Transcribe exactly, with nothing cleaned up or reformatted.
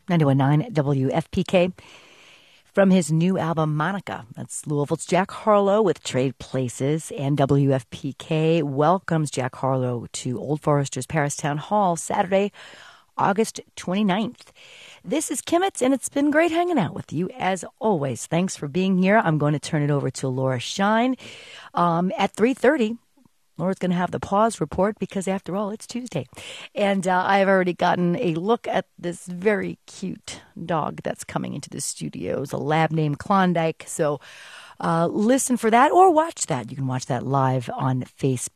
ninety-one point nine W F P K. From his new album, Monica. That's Louisville's Jack Harlow with Trade Places. And W F P K welcomes Jack Harlow to Old Forester's Paris Town Hall Saturday, August twenty-ninth. This is Kimmets, and it's been great hanging out with you, as always. Thanks for being here. I'm going to turn it over to Laura Shine um, at three thirty. Laura's going to have the pause report because, after all, it's Tuesday. And uh, I've already gotten a look at this very cute dog that's coming into the studio. It's a lab named Klondike. So uh, listen for that or watch that. You can watch that live on Facebook.